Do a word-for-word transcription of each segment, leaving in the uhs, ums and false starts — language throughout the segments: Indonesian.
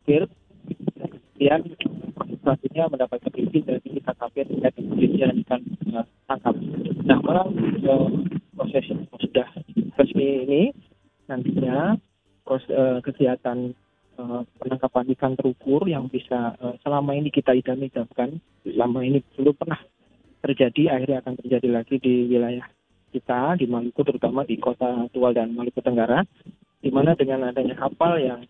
sipil, kemudian selanjutnya mendapatkan izin dari K K P terkait kepolisian ikan uh, tangkap. Nah, kalau uh, proses yang sudah resmi ini, nantinya proses uh, kegiatan uh, penangkapan ikan terukur yang bisa uh, selama ini kita idam-idamkan, selama ini belum pernah terjadi, akhirnya akan terjadi lagi di wilayah kita, di Maluku, terutama di Kota Tual dan Maluku Tenggara, di mana dengan adanya kapal yang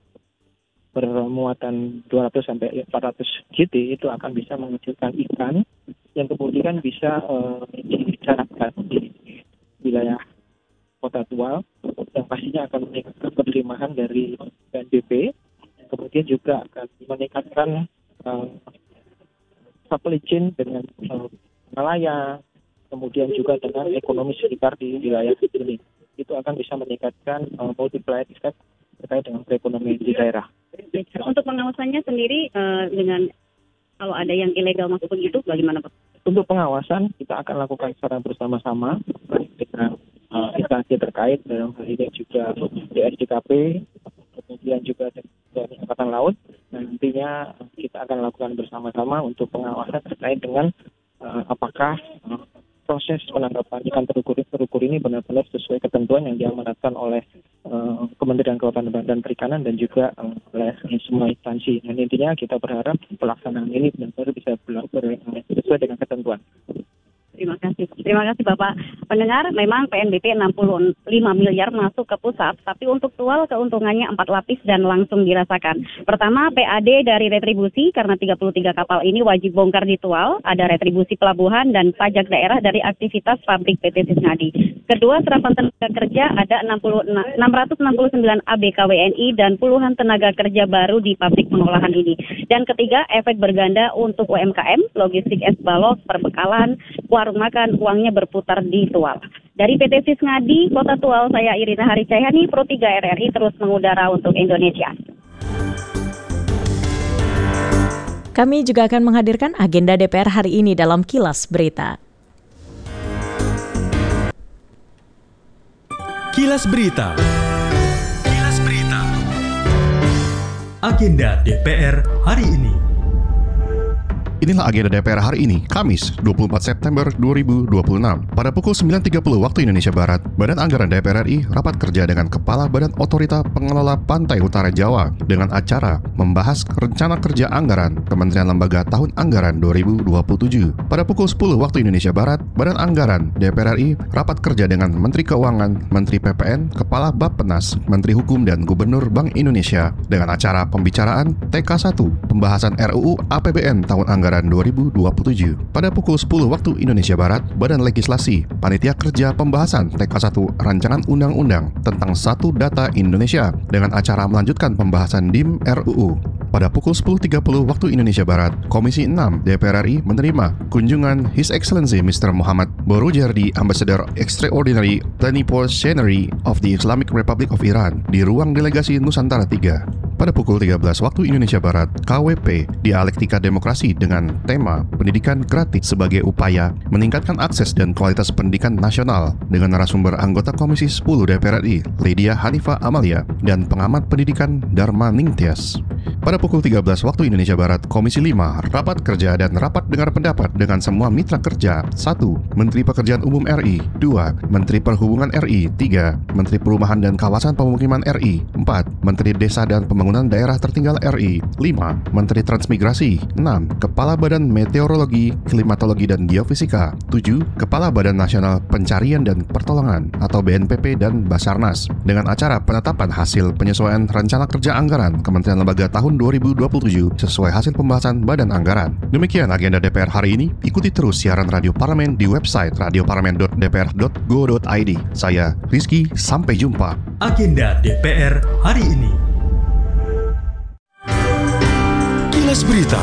bermuatan dua ratus sampai empat ratus G T itu akan bisa menghasilkan ikan yang kemudian bisa uh, dijarakkan di wilayah Kota Tual, yang pastinya akan meningkatkan penerimaan dari P N B P, kemudian juga akan meningkatkan uh, supply chain dengan uh, nelayan, kemudian juga dengan ekonomi sekitar di wilayah ini. Itu akan bisa meningkatkan uh, multiplier effect terkait dengan perekonomian di daerah. Untuk pengawasannya sendiri uh, dengan kalau ada yang ilegal masuk begitu, bagaimana Pak? Untuk pengawasan kita akan lakukan secara bersama-sama baik dengan uh, instansi terkait, dalam hal ini juga D S D K P, kemudian juga dari Angkatan Laut. Dan nantinya kita akan lakukan bersama-sama untuk pengawasan terkait dengan uh, apakah uh, proses penangkapan ikan terukur ini benar-benar sesuai ketentuan yang diamanatkan oleh uh, Kementerian Kelautan dan Perikanan dan juga uh, oleh semua instansi. Dan intinya kita berharap pelaksanaan ini benar-benar bisa berlangsung sesuai dengan ketentuan. Terima kasih. Terima kasih Bapak. Pendengar, memang P N B P enam puluh lima miliar masuk ke pusat, tapi untuk Tual keuntungannya empat lapis dan langsung dirasakan. Pertama, P A D dari retribusi karena tiga puluh tiga kapal ini wajib bongkar di Tual, ada retribusi pelabuhan dan pajak daerah dari aktivitas pabrik P T Sisnadi. Kedua, serapan tenaga kerja ada enam ratus enam puluh sembilan A B K W N I dan puluhan tenaga kerja baru di pabrik pengolahan ini. Dan ketiga, efek berganda untuk U M K M, logistik es balok, perbekalan, warung makan, uangnya berputar di Tual. Dari P T Sisnadi, Kota Tual, saya Irina Haricayani, Pro tiga R R I terus mengudara untuk Indonesia. Kami juga akan menghadirkan agenda D P R hari ini dalam Kilas Berita. Kilas Berita. Kilas Berita. Agenda D P R hari ini. Inilah agenda D P R hari ini, Kamis, dua puluh empat September dua ribu dua puluh enam. Pada pukul sembilan tiga puluh waktu Indonesia Barat, Badan Anggaran D P R R I rapat kerja dengan Kepala Badan Otorita Pengelola Pantai Utara Jawa dengan acara membahas rencana kerja anggaran Kementerian Lembaga tahun anggaran dua ribu dua puluh tujuh. Pada pukul sepuluh waktu Indonesia Barat, Badan Anggaran D P R R I rapat kerja dengan Menteri Keuangan, Menteri P P N, Kepala Bappenas, Menteri Hukum dan Gubernur Bank Indonesia dengan acara pembicaraan T K satu, pembahasan R U U A P B N tahun anggaran dua ribu dua puluh tujuh. Pada pukul sepuluh waktu Indonesia Barat, Badan Legislasi, Panitia Kerja Pembahasan T K satu Rancangan Undang-Undang tentang Satu Data Indonesia dengan acara melanjutkan pembahasan D I M R U U. Pada pukul sepuluh tiga puluh waktu Indonesia Barat, Komisi enam D P R R I menerima kunjungan His Excellency Mister Muhammad Boroujerdi, Ambassador Extraordinary Plenipotentiary of the Islamic Republic of Iran di ruang delegasi Nusantara tiga. Pada pukul tiga belas waktu Indonesia Barat, K W P Dialektika Demokrasi dengan tema Pendidikan Gratis sebagai upaya meningkatkan akses dan kualitas pendidikan nasional dengan narasumber anggota Komisi sepuluh D P R R I, Lydia Hanifah Amalia, dan pengamat pendidikan Dharma Ningtyas. Pada pukul tiga belas waktu Indonesia Barat, Komisi lima rapat kerja dan rapat dengar pendapat dengan semua mitra kerja. satu. Menteri Pekerjaan Umum R I. dua. Menteri Perhubungan R I. tiga. Menteri Perumahan dan Kawasan Pemukiman R I. empat. Menteri Desa dan Pembangunan Daerah Tertinggal R I. lima. Menteri Transmigrasi. enam. Kepala Badan Meteorologi, Klimatologi dan Geofisika. tujuh. Kepala Badan Nasional Pencarian dan Pertolongan atau B N P P dan Basarnas dengan acara penetapan hasil penyesuaian rencana kerja anggaran Kementerian Lembaga tahun dua ribu dua puluh tujuh sesuai hasil pembahasan Badan Anggaran. Demikian agenda D P R hari ini. Ikuti terus siaran Radio Parlemen di website radioparlemen dot d p r dot go dot i d. Saya Rizky, sampai jumpa. Agenda D P R hari ini. Kilas Berita.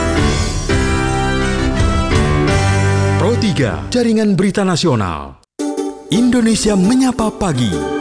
Pro tiga, Jaringan Berita Nasional. Indonesia Menyapa Pagi.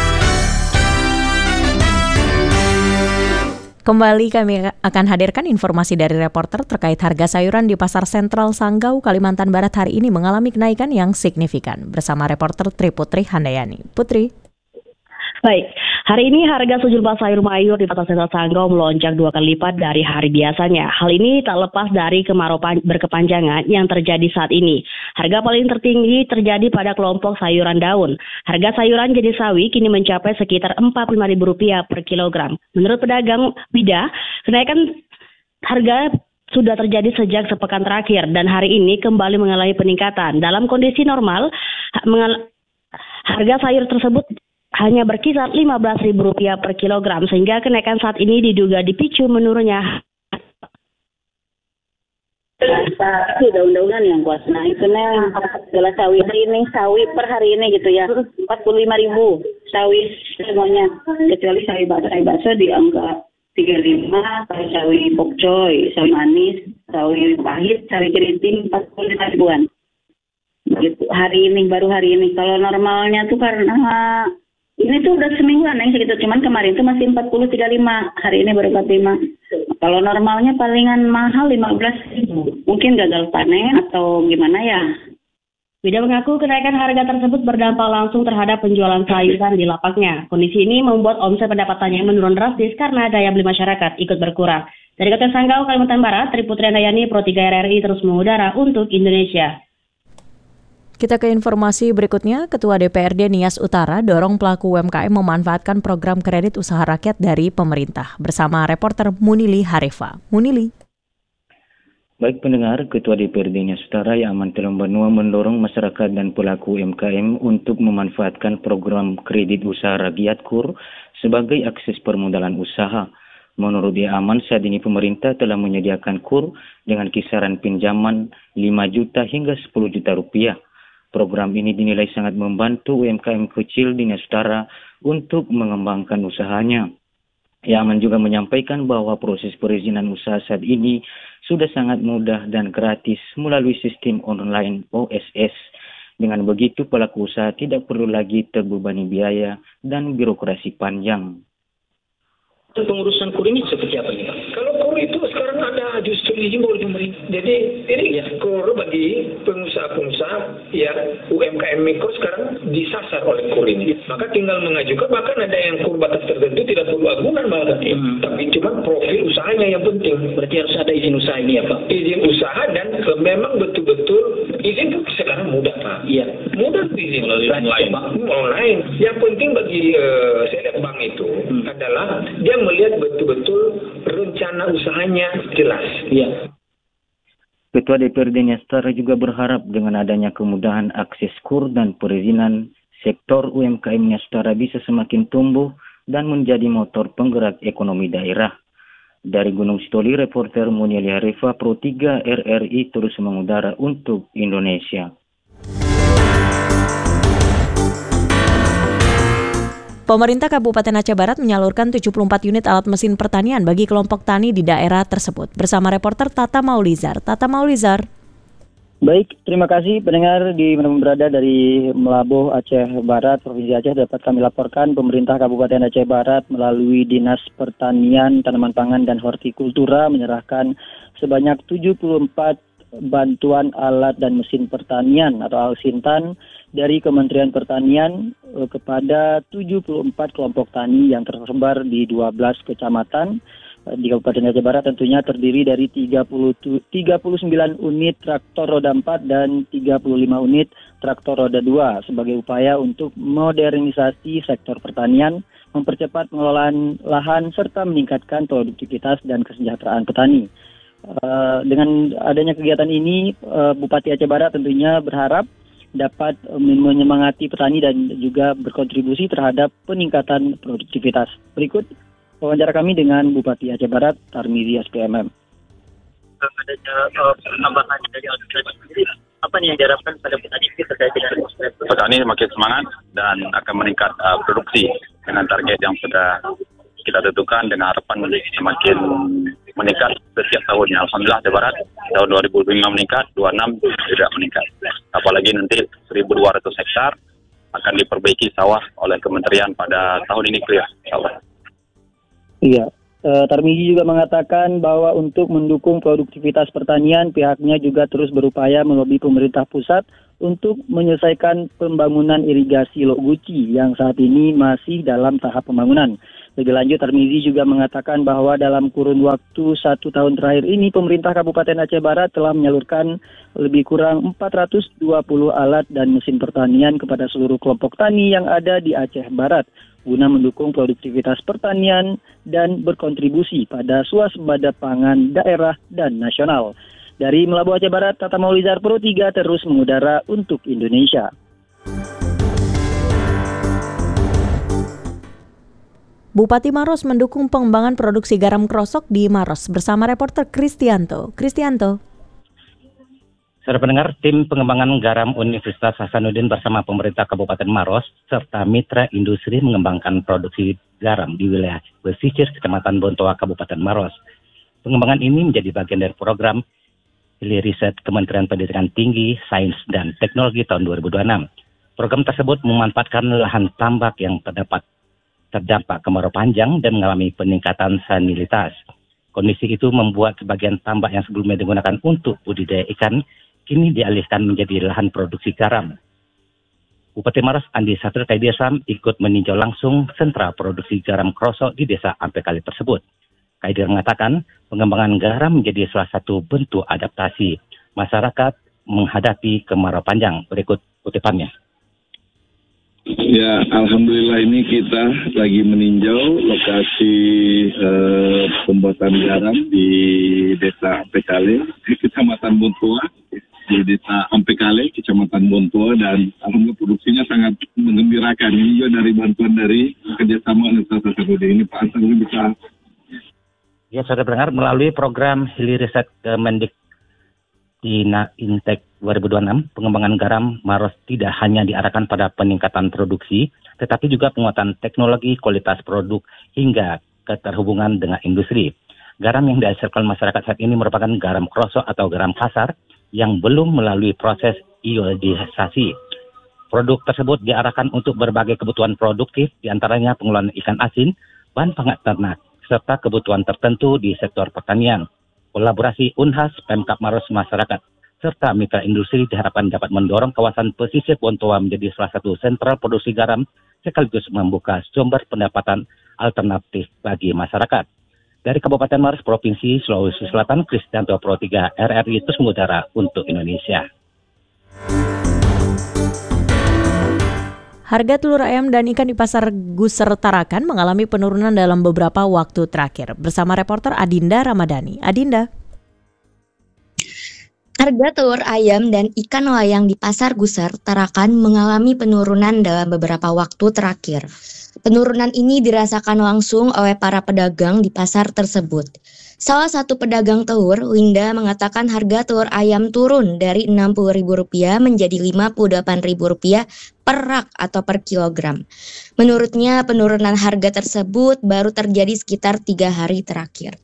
Kembali kami akan hadirkan informasi dari reporter terkait harga sayuran di Pasar Sentral Sanggau, Kalimantan Barat hari ini mengalami kenaikan yang signifikan. Bersama reporter Tri Putri Handayani. Putri. Baik, hari ini harga sejumlah sayur mayur di Pasar Sentral Sanggau melonjak dua kali lipat dari hari biasanya. Hal ini tak lepas dari kemarau pan- berkepanjangan yang terjadi saat ini. Harga paling tertinggi terjadi pada kelompok sayuran daun. Harga sayuran jenis sawi kini mencapai sekitar empat puluh lima ribu rupiah per kilogram. Menurut pedagang Wida, kenaikan harga sudah terjadi sejak sepekan terakhir dan hari ini kembali mengalami peningkatan. Dalam kondisi normal, mengal- harga sayur tersebut hanya berkisar lima belas ribu rupiah per kilogram, sehingga kenaikan saat ini diduga dipicu menurunnya. Itu undang-undang yang kuat. Nah itu nih segala sawi hari ini, sawi per hari ini gitu ya, empat puluh lima ribu sawi semuanya, kecuali sawi bakso, sawi bakso di angka tiga puluh lima, sawi pokcoy, sawi manis, sawi pahit, sawi keriting empat puluh lima ribuan. Gitu. Hari ini, baru hari ini. Kalau normalnya tuh karena ini tuh udah semingguan yang segitu, cuman kemarin tuh masih empat puluh tiga puluh lima, hari ini baru empat puluh lima. Kalau normalnya palingan mahal lima belas ribu, mungkin gagal panen atau gimana ya. Wida mengaku kenaikan harga tersebut berdampak langsung terhadap penjualan sayuran di lapaknya. Kondisi ini membuat omset pendapatannya menurun drastis karena daya beli masyarakat ikut berkurang. Dari Kota Sanggau, Kalimantan Barat, Triputri Andayani, Pro tiga R R I terus mengudara untuk Indonesia. Kita ke informasi berikutnya, Ketua D P R D Nias Utara dorong pelaku U M K M memanfaatkan program kredit usaha rakyat dari pemerintah. Bersama reporter Munili Harifa. Munili. Baik pendengar, Ketua D P R D Nias Utara Yaman Telom Banua mendorong masyarakat dan pelaku U M K M untuk memanfaatkan program kredit usaha rakyat K U R sebagai akses permodalan usaha. Menurut Yaman, saat ini pemerintah telah menyediakan K U R dengan kisaran pinjaman lima juta hingga sepuluh juta rupiah. Program ini dinilai sangat membantu U M K M kecil di Nias Utara untuk mengembangkan usahanya. Yaman juga menyampaikan bahwa proses perizinan usaha saat ini sudah sangat mudah dan gratis melalui sistem online O S S. Dengan begitu, pelaku usaha tidak perlu lagi terbebani biaya dan birokrasi panjang. Pengurusan K U R ini seperti apa nih Pak? Kalau K U R itu sekarang ada justru izin oleh pemerintah. Jadi ini ya. K U R bagi pengusaha-pengusaha yang U M K M mikro sekarang disasar oleh K U R ini. Maka tinggal mengajukan, bahkan ada yang K U R batas tertentu tidak perlu agunan bahkan. Hmm. Tapi cuma profil usahanya yang penting. Berarti harus ada izin usaha ini ya Pak? Izin usaha dan uh, memang betul-betul izin sekarang mudah Pak. Iya. Mudah izin melalui online. Online. Yang penting bagi uh, saya lihat bank itu hmm. adalah dia melihat betul-betul rencana usahanya jelas. Iya. Ketua D P R D Nias Utara juga berharap dengan adanya kemudahan akses K U R dan perizinan, sektor U M K M Nias Utara bisa semakin tumbuh dan menjadi motor penggerak ekonomi daerah. Dari Gunung Sitoli, reporter Munili Harifa, Pro tiga R R I terus mengudara untuk Indonesia. Pemerintah Kabupaten Aceh Barat menyalurkan tujuh puluh empat unit alat mesin pertanian bagi kelompok tani di daerah tersebut. Bersama reporter Tata Maulizar. Tata Maulizar. Baik, terima kasih pendengar di mana berada dari Melabuh, Aceh Barat, Provinsi Aceh. Dapat kami laporkan pemerintah Kabupaten Aceh Barat melalui Dinas Pertanian, Tanaman Pangan, dan Hortikultura menyerahkan sebanyak tujuh puluh empat bantuan alat dan mesin pertanian atau Alsintan dari Kementerian Pertanian eh, kepada tujuh puluh empat kelompok tani yang tersebar di dua belas kecamatan eh, di Kabupaten Aceh Barat, tentunya terdiri dari tiga puluh, tiga puluh sembilan unit traktor roda empat dan tiga puluh lima unit traktor roda dua sebagai upaya untuk modernisasi sektor pertanian, mempercepat pengelolaan lahan serta meningkatkan produktivitas dan kesejahteraan petani. Uh, dengan adanya kegiatan ini, uh, Bupati Aceh Barat tentunya berharap dapat uh, menyemangati petani dan juga berkontribusi terhadap peningkatan produktivitas. Berikut wawancara kami dengan Bupati Aceh Barat, Tarmizi S P M M. Adanya uh, penambahan dari Alsintan sendiri, apa nih yang diharapkan pada petani terkait dengan petani makin semangat dan akan meningkat uh, produksi dengan target yang sudah kita tentukan dengan harapan semakin meningkat setiap tahunnya. Alhamdulillah Aceh Barat tahun dua ribu lima meningkat, dua puluh enam tidak meningkat. Apalagi nanti seribu dua ratus hektar akan diperbaiki sawah oleh kementerian pada tahun ini clear. Insya Allah. Iya, Uh, Tarmizi juga mengatakan bahwa untuk mendukung produktivitas pertanian, pihaknya juga terus berupaya melobi pemerintah pusat untuk menyelesaikan pembangunan irigasi Lok Guci yang saat ini masih dalam tahap pembangunan. Lebih lanjut, Tarmizi juga mengatakan bahwa dalam kurun waktu satu tahun terakhir ini, pemerintah Kabupaten Aceh Barat telah menyalurkan lebih kurang empat ratus dua puluh alat dan mesin pertanian kepada seluruh kelompok tani yang ada di Aceh Barat, guna mendukung produktivitas pertanian dan berkontribusi pada swasembada pangan daerah dan nasional. Dari Melabuh Aceh Barat, Tata Maulizar Pro tiga terus mengudara untuk Indonesia. Bupati Maros mendukung pengembangan produksi garam krosok di Maros bersama reporter Kristianto. Kristianto. Saudara pendengar, tim pengembangan garam Universitas Hasanuddin bersama pemerintah Kabupaten Maros serta mitra industri mengembangkan produksi garam di wilayah pesisir Kecamatan Bontoa, Kabupaten Maros. Pengembangan ini menjadi bagian dari program Hili Riset Kementerian Pendidikan Tinggi, Sains dan Teknologi tahun dua ribu dua puluh enam. Program tersebut memanfaatkan lahan tambak yang terdapat terdampak kemarau panjang dan mengalami peningkatan salinitas. Kondisi itu membuat sebagian tambak yang sebelumnya digunakan untuk budidaya ikan kini dialihkan menjadi lahan produksi garam. Bupati Maros Andi Satrio Kaidiasam ikut meninjau langsung sentra produksi garam krosok di desa Ampekali tersebut. Kaidir mengatakan pengembangan garam menjadi salah satu bentuk adaptasi masyarakat menghadapi kemarau panjang. Berikut kutipannya. Ya, alhamdulillah ini kita lagi meninjau lokasi eh, pembuatan garam di desa Ampekali, Kecamatan Bontoa, di desa Ampekali, Kecamatan Bontoa, dan alhamdulillah produksinya sangat menggembirakan. Ini juga dari bantuan dari kerjasama Universitas Hasanuddin. Ini Pak Ansan bisa. Ya, saudara pendengar, melalui program Hili Riset Kemendik Dina Intek dua ribu dua puluh enam, pengembangan garam Maros tidak hanya diarahkan pada peningkatan produksi, tetapi juga penguatan teknologi, kualitas produk, hingga keterhubungan dengan industri. Garam yang dihasilkan masyarakat saat ini merupakan garam krosok atau garam kasar yang belum melalui proses iodisasi. Produk tersebut diarahkan untuk berbagai kebutuhan produktif, diantaranya pengolahan ikan asin, bahan pangan ternak, serta kebutuhan tertentu di sektor pertanian. Kolaborasi Unhas, Pemkab Maros, masyarakat, serta mitra industri diharapkan dapat mendorong kawasan pesisir Bontoa menjadi salah satu sentral produksi garam sekaligus membuka sumber pendapatan alternatif bagi masyarakat. Dari Kabupaten Maros, Provinsi Sulawesi Selatan, Kristianto Pro tiga R R I terus mengudara untuk Indonesia. Harga telur ayam dan ikan di Pasar Guser Tarakan mengalami penurunan dalam beberapa waktu terakhir. Bersama reporter Adinda Ramadhani. Adinda. Harga telur ayam dan ikan layang di Pasar Guser Tarakan mengalami penurunan dalam beberapa waktu terakhir. Penurunan ini dirasakan langsung oleh para pedagang di pasar tersebut. Salah satu pedagang telur, Winda, mengatakan harga telur ayam turun dari enam puluh ribu rupiah menjadi lima puluh delapan ribu rupiah per rak atau per kilogram. Menurutnya, penurunan harga tersebut baru terjadi sekitar tiga hari terakhir.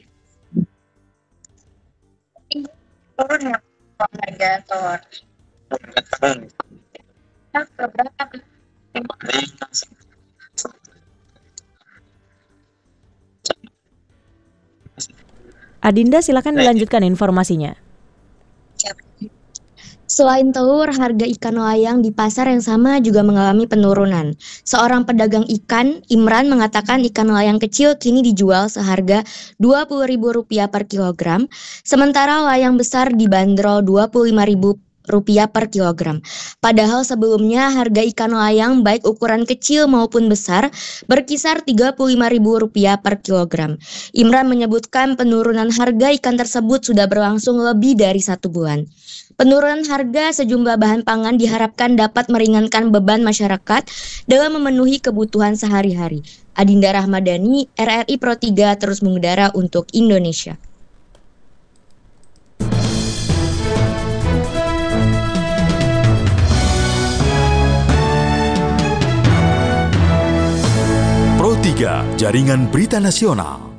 Turun ya harga telur. Adinda, silakan dilanjutkan informasinya. Selain telur, harga ikan layang di pasar yang sama juga mengalami penurunan. Seorang pedagang ikan, Imran, mengatakan ikan layang kecil kini dijual seharga dua puluh ribu rupiah per kilogram, sementara layang besar dibanderol dua puluh lima ribu rupiah per kilogram. Padahal sebelumnya harga ikan layang baik ukuran kecil maupun besar berkisar tiga puluh lima ribu rupiah per kilogram. Imran menyebutkan penurunan harga ikan tersebut sudah berlangsung lebih dari satu bulan. Penurunan harga sejumlah bahan pangan diharapkan dapat meringankan beban masyarakat dalam memenuhi kebutuhan sehari-hari. Adinda Ramadhani, R R I Pro tiga terus mengudara untuk Indonesia. Pro tiga, Jaringan Berita Nasional.